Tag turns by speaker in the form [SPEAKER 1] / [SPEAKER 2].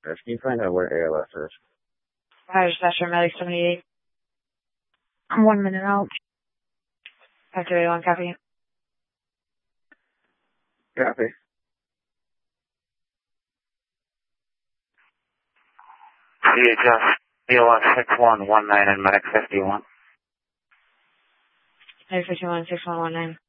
[SPEAKER 1] is. Can you find out where ALS is?
[SPEAKER 2] Hi, Dispatcher, Medic 78. I'm 1 minute out. After 81, copy.
[SPEAKER 1] Copy.
[SPEAKER 3] CHS, BLS 6119 and Medic 51.
[SPEAKER 2] Medic 51, 6119.